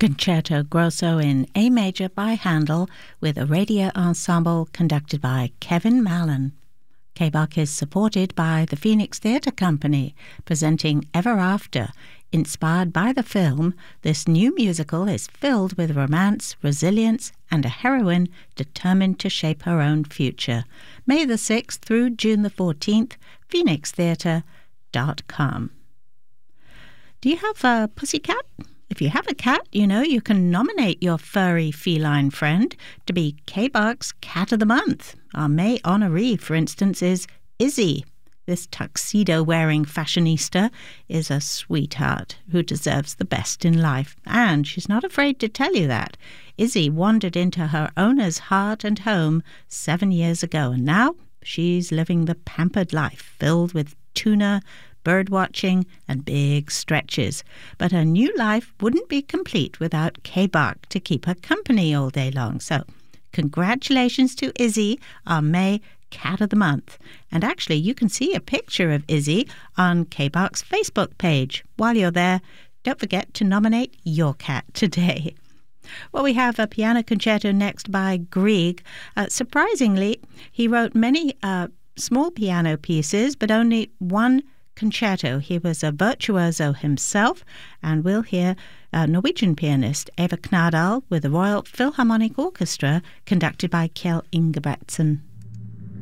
Concerto Grosso in A major by Handel with a radio ensemble conducted by Kevin Mallon. K-Bach is supported by the Phoenix Theatre Company, presenting Ever After. Inspired by the film, this new musical is filled with romance, resilience, and a heroine determined to shape her own future. May the 6th through June the 14th, phoenixtheatre.com. Do you have a pussycat? If you have a cat, you can nominate your furry feline friend to be K-Bach's Cat of the Month. Our May honoree, for instance, is Izzy. This tuxedo-wearing fashionista is a sweetheart who deserves the best in life, and she's not afraid to tell you that. Izzy wandered into her owner's heart and home 7 years ago, and now she's living the pampered life filled with tuna, bird-watching, and big stretches. But her new life wouldn't be complete without K-Bach to keep her company all day long. So, congratulations to Izzy, our May Cat of the Month. And actually, you can see a picture of Izzy on K-Bach's Facebook page. While you're there, don't forget to nominate your cat today. Well, we have a piano concerto next by Grieg. Surprisingly, he wrote many small piano pieces, but only one concerto. He was a virtuoso himself, and we'll hear Norwegian pianist Eva Knadal with the Royal Philharmonic Orchestra conducted by Kjell Ingebretsen.